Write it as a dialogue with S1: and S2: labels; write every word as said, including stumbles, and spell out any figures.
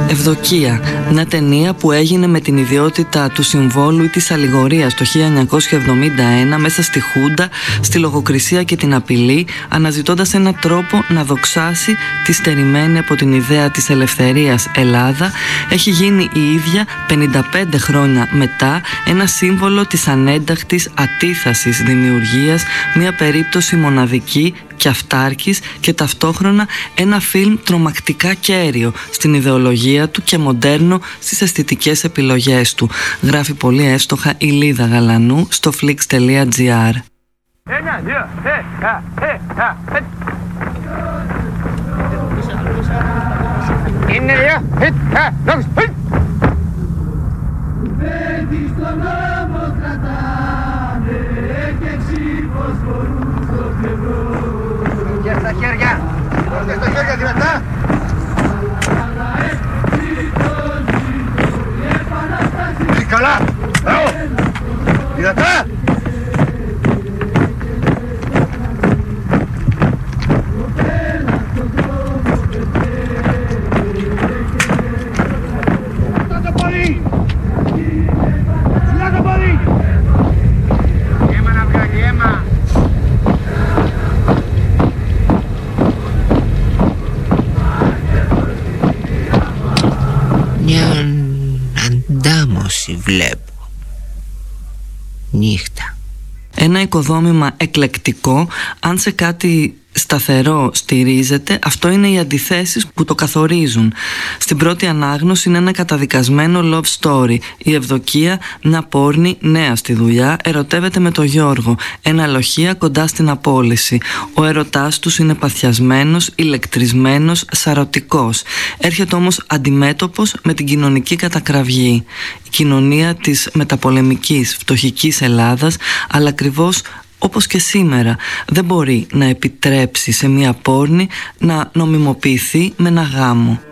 S1: Ευδοκία, μια ταινία που έγινε με την ιδιότητα του συμβόλου ή της αλληγορίας το χίλια εννιακόσια εβδομήντα ένα μέσα στη Χούντα, στη λογοκρισία και την απειλή, αναζητώντας έναν τρόπο να δοξάσει τη στερημένη από την ιδέα της ελευθερίας Ελλάδα, έχει γίνει η ίδια πενήντα πέντε χρόνια μετά ένα σύμβολο της ανένταχτης ατίθασης δημιουργίας, μια περίπτωση μοναδική και αυτάρκης και ταυτόχρονα ένα φιλμ τρομακτικά κέριο στην ιδεολογία του και μοντέρνο στις αισθητικές επιλογές του. Γράφει πολύ εύστοχα η Λίδα Γαλανού στο flix τελεία gr.
S2: Ένα, δύο, ε, ε, ε, ε. Είναι δύο, ε, ε, ε. Κουβέντι στον νόμο κρατάνε και ξύπος μπορούν στο πλευρό. Και στα χέρια, και στα χέρια δυνατά. Τι καλά, μπράβο, δυνατά.
S3: Βλέπω νύχτα.
S1: Ένα οικοδόμημα εκλεκτικό, αν σε κάτι σταθερό στηρίζεται, αυτό είναι οι αντιθέσεις που το καθορίζουν. Στην πρώτη ανάγνωση είναι ένα καταδικασμένο love story. Η Ευδοκία, μια πόρνη νέα στη δουλειά, ερωτεύεται με τον Γιώργο, ένα λοχεία κοντά στην απόλυση. Ο ερωτάς τους είναι παθιασμένος, ηλεκτρισμένος, σαρωτικός. Έρχεται όμως αντιμέτωπος με την κοινωνική κατακραυγή. Η κοινωνία της μεταπολεμικής φτωχικής Ελλάδας, αλλά ακριβώς όπως και σήμερα δεν μπορεί να επιτρέψει σε μια πόρνη να νομιμοποιηθεί με ένα γάμο.